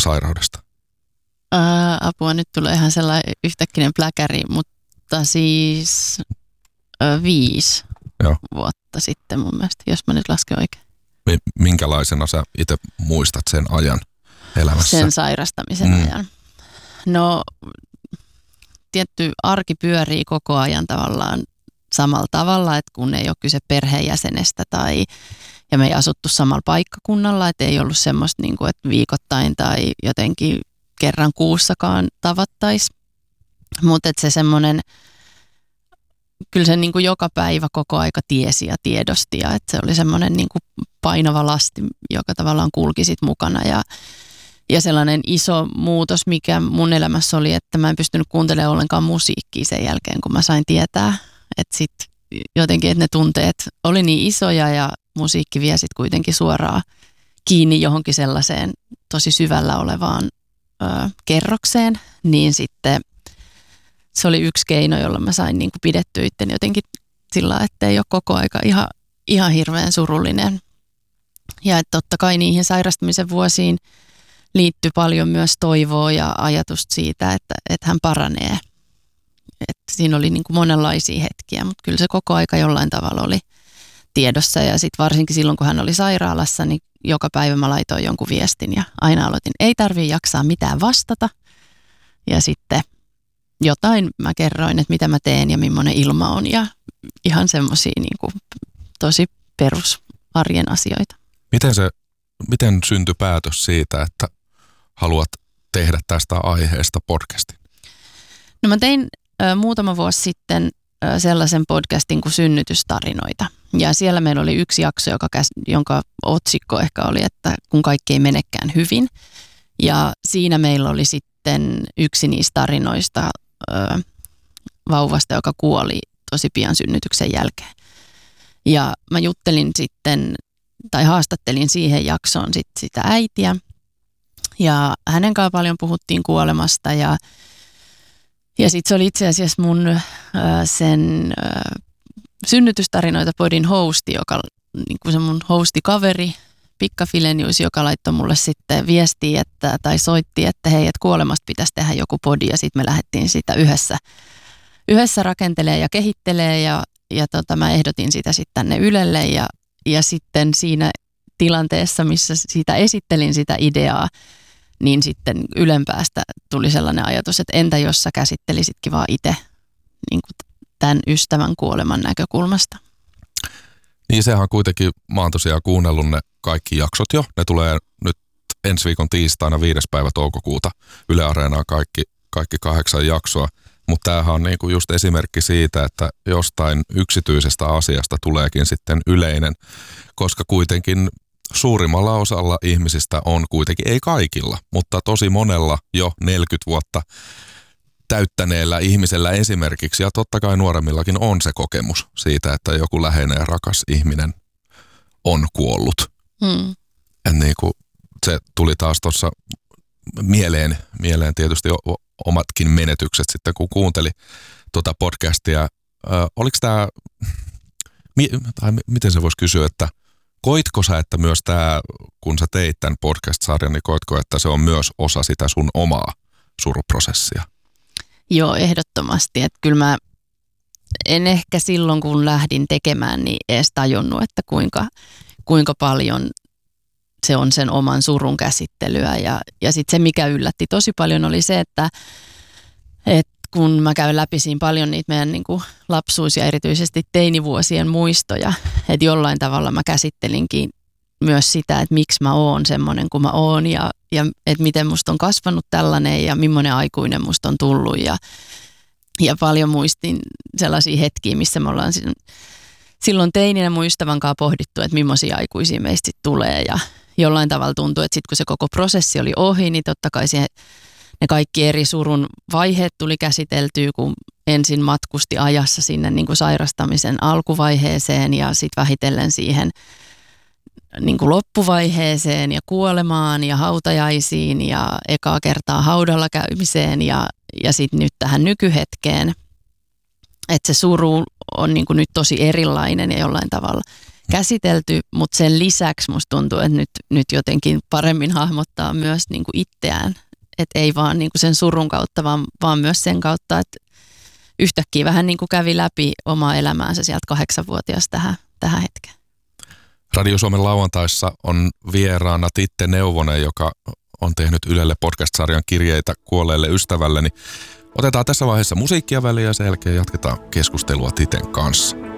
sairaudesta? Apua, nyt tulee ihan sellainen yhtäkkinen pläkäri, mutta siis 5 vuotta sitten mun mielestä, jos mä nyt lasken oikein. Minkälaisena sä itse muistat sen ajan elämässä? Sen sairastamisen ajan. No, tietty arki pyörii koko ajan tavallaan samalla tavalla, että kun ei ole kyse perheenjäsenestä ja me ei asuttu samalla paikkakunnalla, että ei ollut semmoista, niin kuin, että viikoittain tai jotenkin kerran kuussakaan tavattaisiin. Mutta se semmoinen, kyllä se niin kuin joka päivä koko aika tiesi ja tiedosti ja että se oli semmoinen niin kuin painava lasti, joka tavallaan kulki sit mukana ja sellainen iso muutos, mikä mun elämässä oli, että mä en pystynyt kuuntelemaan ollenkaan musiikkia sen jälkeen, kun mä sain tietää, että sit jotenkin, että ne tunteet oli niin isoja ja musiikki vie sit kuitenkin suoraan kiinni johonkin sellaiseen tosi syvällä olevaan kerrokseen, niin sitten se oli yksi keino, jolla mä sain niin kuin pidettyä itteni jotenkin sillä, että ei ole koko aika ihan hirveän surullinen. Ja että totta kai niihin sairastumisen vuosiin liittyy paljon myös toivoa ja ajatusta siitä, että hän paranee. Että siinä oli niin kuin monenlaisia hetkiä, mutta kyllä se koko aika jollain tavalla oli tiedossa. Ja sitten varsinkin silloin, kun hän oli sairaalassa, niin joka päivä mä laitoin jonkun viestin ja aina aloitin, ei tarvitse jaksaa mitään vastata. Ja sitten jotain mä kerroin, että mitä mä teen ja millainen ilma on ja ihan semmoisia niin kuin tosi perusarjen asioita. Miten syntyi päätös siitä, että haluat tehdä tästä aiheesta podcastin? No mä tein muutama vuosi sitten sellaisen podcastin kuin Synnytystarinoita. Ja siellä meillä oli yksi jakso, jonka otsikko ehkä oli, että kun kaikki ei menekään hyvin. Ja siinä meillä oli sitten yksi niistä tarinoista vauvasta, joka kuoli tosi pian synnytyksen jälkeen. Ja mä juttelin sitten, tai haastattelin siihen jaksoon sitä äitiä. Ja hänen kanssaan paljon puhuttiin kuolemasta ja sitten se oli itse asiassa mun sen Synnytystarinoita podin hosti, joka niin kuin se mun hostikaveri Pikka Filenius, joka laittoi mulle sitten viestiä tai soitti, että hei, että kuolemasta pitäisi tehdä joku podi ja sitten me lähdettiin sitä yhdessä rakentelee ja kehittelee ja mä ehdotin sitä sitten tänne Ylelle ja sitten siinä tilanteessa, missä siitä esittelin sitä ideaa, niin sitten Ylen päästä tuli sellainen ajatus, että entä jos sä käsittelisitkin vaan itse niin kuin tämän ystävän kuoleman näkökulmasta. Niin sehän kuitenkin, mä oon tosiaan kuunnellut ne kaikki jaksot jo. Ne tulee nyt ensi viikon tiistaina 5. päivä toukokuuta Yle Areenaan kaikki 8 jaksoa. Mutta tämähän on niinku just esimerkki siitä, että jostain yksityisestä asiasta tuleekin sitten yleinen, koska kuitenkin suurimmalla osalla ihmisistä on kuitenkin, ei kaikilla, mutta tosi monella jo 40 vuotta täyttäneellä ihmisellä esimerkiksi, ja totta kai nuoremmillakin on se kokemus siitä, että joku läheinen ja rakas ihminen on kuollut. Niin se tuli taas tuossa mieleen tietysti omatkin menetykset sitten, kun kuunteli tuota podcastia. Oliko tämä, tai miten se voisi kysyä, että koitko sä, että myös tämä, kun sä teit tämän podcast-sarjan, niin koitko, että se on myös osa sitä sun omaa suruprosessia? Joo, ehdottomasti. Että kyllä mä en ehkä silloin, kun lähdin tekemään, niin edes tajunnut, että kuinka paljon se on sen oman surun käsittelyä. Ja sitten se, mikä yllätti tosi paljon, oli se, että kun mä käyn läpi siinä paljon niitä meidän niin kuin lapsuus- ja erityisesti teinivuosien muistoja, että jollain tavalla mä käsittelinkin myös sitä, että miksi mä oon semmoinen kuin mä oon ja että miten musta on kasvanut tällainen ja millainen aikuinen musta on tullut ja paljon muistin sellaisia hetkiä, missä me ollaan silloin teininä mun ystävän kanssa pohdittu, että millaisia aikuisia meistä sit tulee ja jollain tavalla tuntuu, että sitten kun se koko prosessi oli ohi, niin totta kai ne kaikki eri surun vaiheet tuli käsiteltyä, kun ensin matkusti ajassa sinne niin kuin sairastamisen alkuvaiheeseen ja sitten vähitellen siihen niin kuin loppuvaiheeseen ja kuolemaan ja hautajaisiin ja ekaa kertaa haudalla käymiseen ja sitten nyt tähän nykyhetkeen. Että se suru on niin kuin nyt tosi erilainen ja jollain tavalla käsitelty, mutta sen lisäksi musta tuntuu, että nyt jotenkin paremmin hahmottaa myös niin kuin itseään. Että ei vaan niin kuin sen surun kautta, vaan myös sen kautta, että yhtäkkiä vähän niin kuin kävi läpi omaa elämäänsä sieltä 8-vuotiaasta tähän hetkeen. Radio Suomen lauantaissa on vieraana Titte Neuvonen, joka on tehnyt Ylelle podcast-sarjan Kirjeitä kuolleelle ystävälleni. Otetaan tässä vaiheessa musiikkia väliin ja sen jälkeen jatketaan keskustelua Titen kanssa.